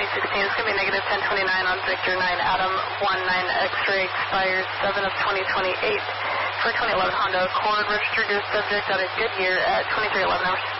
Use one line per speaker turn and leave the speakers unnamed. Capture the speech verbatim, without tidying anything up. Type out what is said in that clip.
sixteen. It's going to be negative ten twenty-nine on Victor nine Adam one nine X-ray, expires seven of twenty twenty-eight for twenty eleven Honda Accord. Registered your subject out of Goodyear at twenty-three eleven hours.